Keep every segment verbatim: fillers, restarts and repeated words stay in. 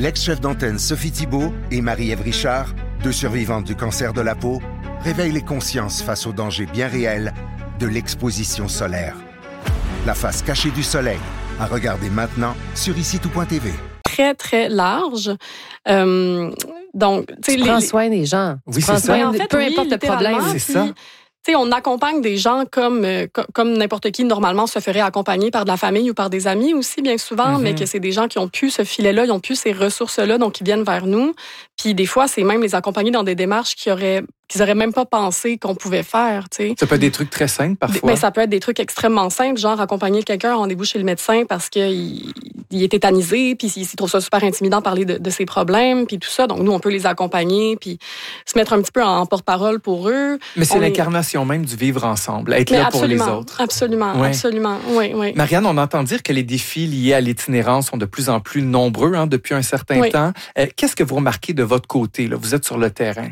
L'ex-chef d'antenne Sophie Thibault et Marie-Ève Richard, deux survivantes du cancer de la peau, réveillent les consciences face aux dangers bien réels de l'exposition solaire. La face cachée du soleil, à regarder maintenant sur ici tout point t v. Très, très large. Euh, donc, tu prends les... soin des gens. Oui, c'est ça. En fait, peu oui, importe le problème. C'est ça. T'sais, on accompagne des gens comme, euh, comme n'importe qui normalement se ferait accompagner par de la famille ou par des amis aussi bien souvent, mm-hmm. mais que c'est des gens qui ont plus ce filet-là, ils ont plus ces ressources-là, donc ils viennent vers nous. Puis des fois, c'est même les accompagner dans des démarches qui auraient qu'ils auraient même pas pensé qu'on pouvait faire. T'sais. Ça peut être des trucs très simples parfois. Ben, ça peut être des trucs extrêmement simples, genre accompagner quelqu'un en rendez-vous chez le médecin parce qu'il il est tétanisé, puis il trouve ça super intimidant de parler de, de ses problèmes, puis tout ça. Donc nous, on peut les accompagner, puis se mettre un petit peu en porte-parole pour eux. Mais c'est on l'incarnation est... même du vivre ensemble, être Mais là pour les absolument, autres. Absolument, ouais. absolument. Oui, oui. Marianne, on entend dire que les défis liés à l'itinérance sont de plus en plus nombreux hein, depuis un certain oui. temps. Euh, qu'est-ce que vous remarquez de votre côté? Là? Vous êtes sur le terrain.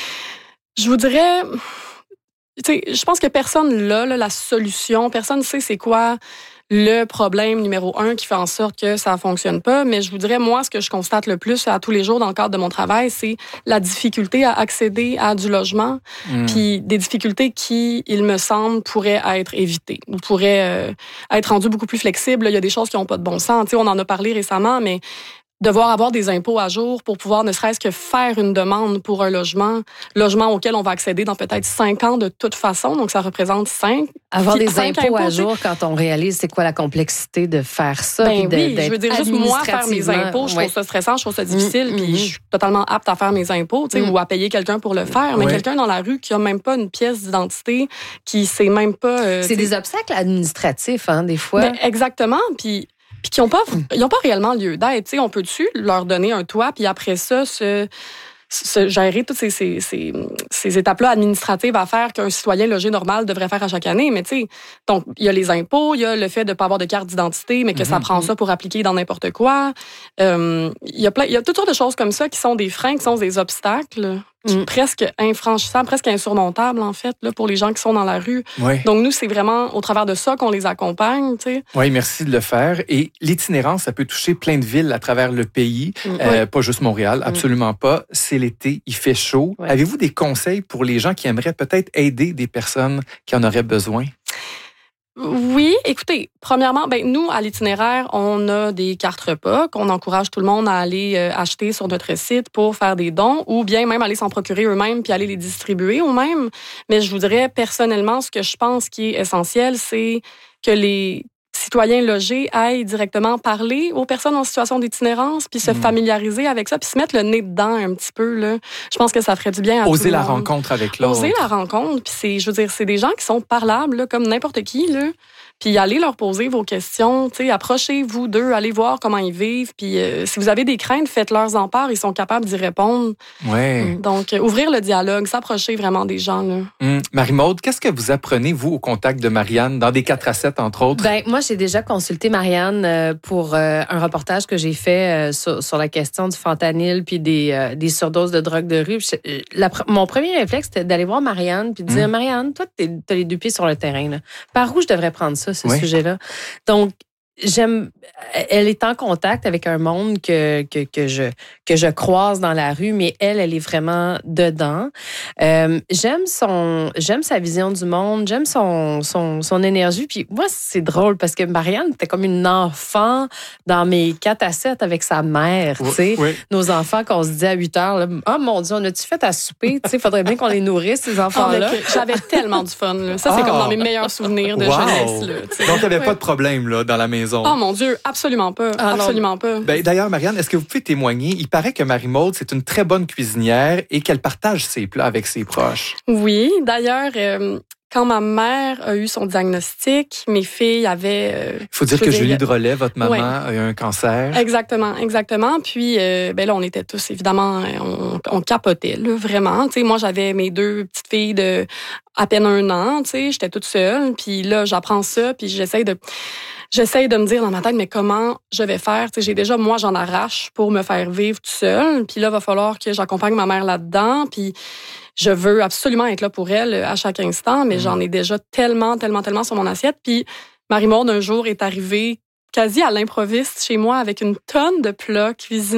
Je vous dirais, tu sais, je pense que personne là, là, la solution, personne ne sait c'est quoi le problème numéro un qui fait en sorte que ça fonctionne pas. Mais je vous dirais, moi, ce que je constate le plus à tous les jours dans le cadre de mon travail, c'est la difficulté à accéder à du logement, mmh. puis des difficultés qui, il me semble, pourraient être évitées ou pourraient euh, être rendues beaucoup plus flexibles. Il y a des choses qui n'ont pas de bon sens. Tu sais, on en a parlé récemment, mais devoir avoir des impôts à jour pour pouvoir ne serait-ce que faire une demande pour un logement, logement auquel on va accéder dans peut-être cinq ans de toute façon, donc ça représente cinq. Avoir puis des cinq impôts, impôts à jour quand on réalise c'est quoi la complexité de faire ça. Ben de, oui, je veux dire, juste moi faire mes impôts, je ouais. trouve ça stressant, je trouve ça difficile, mmh, puis mmh. je suis totalement apte à faire mes impôts, tu sais, mmh. ou à payer quelqu'un pour le faire, mais ouais. quelqu'un dans la rue qui a même pas une pièce d'identité, qui sait même pas... Euh, c'est des obstacles administratifs, hein, des fois. Ben, exactement, puis... puis qui n'ont pas, ils ont pas réellement lieu d'être. Tu sais, on peut-tu leur donner un toit, puis après ça, se, se gérer toutes ces, ces, ces, ces étapes-là administratives à faire qu'un citoyen logé normal devrait faire à chaque année. Mais tu sais, donc, il y a les impôts, il y a le fait de ne pas avoir de carte d'identité, mais que mm-hmm. ça prend ça pour appliquer dans n'importe quoi. Euh, il y a plein, il y a toutes sortes de choses comme ça qui sont des freins, qui sont des obstacles. Mm. presque infranchissable, presque insurmontable, en fait, là, pour les gens qui sont dans la rue. Oui. Donc, nous, c'est vraiment au travers de ça qu'on les accompagne, tu sais. Oui, merci de le faire. Et l'itinérance, ça peut toucher plein de villes à travers le pays, mm. euh, oui. pas juste Montréal, absolument mm. pas. C'est l'été, il fait chaud. Oui. Avez-vous des conseils pour les gens qui aimeraient peut-être aider des personnes qui en auraient besoin? Oui, écoutez, premièrement, ben nous, à l'itinéraire, on a des cartes repas qu'on encourage tout le monde à aller euh, acheter sur notre site pour faire des dons ou bien même aller s'en procurer eux-mêmes puis aller les distribuer eux-mêmes. Mais je vous dirais, personnellement, ce que je pense qui est essentiel, c'est que les citoyens logés aillent directement parler aux personnes en situation d'itinérance puis se mmh. familiariser avec ça puis se mettre le nez dedans un petit peu, là. Je pense que ça ferait du bien à Oser tout le la monde. rencontre avec l'autre. Oser la rencontre. Puis c'est, je veux dire, c'est des gens qui sont parlables, là, comme n'importe qui, là. Puis allez leur poser vos questions, tu sais, approchez-vous d'eux, allez voir comment ils vivent. Puis euh, si vous avez des craintes, faites-leur en part, ils sont capables d'y répondre. Ouais. Donc, euh, ouvrir le dialogue, s'approcher vraiment des gens, là. Hum. Marie-Maude, qu'est-ce que vous apprenez, vous, au contact de Marianne, dans des quatre à sept, entre autres? Ben, moi, j'ai déjà consulté Marianne euh, pour euh, un reportage que j'ai fait euh, sur, sur la question du fentanyl puis des, euh, des surdoses de drogue de rue. Je, la, mon premier réflexe, c'était d'aller voir Marianne puis de dire, hum. Marianne, toi, t'as les deux pieds sur le terrain, là. Par où je devrais prendre ça? ce oui. sujet-là. Donc, j'aime... Elle est en contact avec un monde que, que, que, je, que je croise dans la rue, mais elle, elle est vraiment dedans. Euh, j'aime son, j'aime sa vision du monde, j'aime son, son, son énergie. Puis moi, c'est drôle parce que Marianne était comme une enfant dans mes quatre à sept avec sa mère, tu sais. Oui. Nos enfants, qu'on se dit à huit heures, là, oh mon Dieu, on a-tu fait à souper? Tu sais, faudrait bien qu'on les nourrisse, ces enfants-là. Oh, j'avais tellement du fun, là. Ça, c'est oh. comme dans mes meilleurs souvenirs de wow. jeunesse, là. T'sais. Donc, il n'y avait ouais. pas de problème, là, dans la maison. Oh mon Dieu, absolument pas. Ah, absolument pas. Ben, d'ailleurs, Marianne, est-ce que vous pouvez témoigner? Il paraît que Marie-Maude, c'est une très bonne cuisinière et qu'elle partage ses plats avec ses proches. Oui, d'ailleurs, euh, quand ma mère a eu son diagnostic, mes filles avaient... Il euh, faut dire que Julie Drolet, votre maman, ouais. a eu un cancer. Exactement, exactement. Puis, euh, ben là, on était tous, évidemment, on, on capotait, là, vraiment. Tu sais, moi, j'avais mes deux petites filles de à peine un an, tu sais, j'étais toute seule. Puis là, j'apprends ça, puis j'essaye de... J'essaye de me dire dans ma tête, mais comment je vais faire? T'sais, j'ai déjà, moi, j'en arrache pour me faire vivre tout seul. Puis là, il va falloir que j'accompagne ma mère là-dedans. Puis je veux absolument être là pour elle à chaque instant, mais mmh. j'en ai déjà tellement, tellement, tellement sur mon assiette. Puis Marie-Maude, un jour, est arrivée quasi à l'improviste chez moi avec une tonne de plats cuisinés.